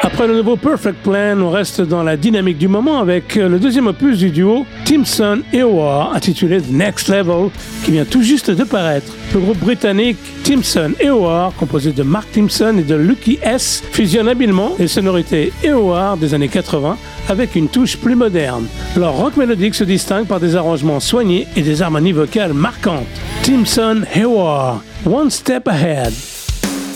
Après le nouveau Perfect Plan, on reste dans la dynamique du moment avec le deuxième opus du duo Timson et Howard, intitulé The Next Level, qui vient tout juste de paraître. Le groupe britannique Timson et Howard, composé de Mark Timson et de Lucky S, fusionne habilement les sonorités Howard des années 80 avec une touche plus moderne. Leur rock mélodique se distingue par des arrangements soignés et des harmonies vocales marquantes. Timson et Howard, One Step Ahead.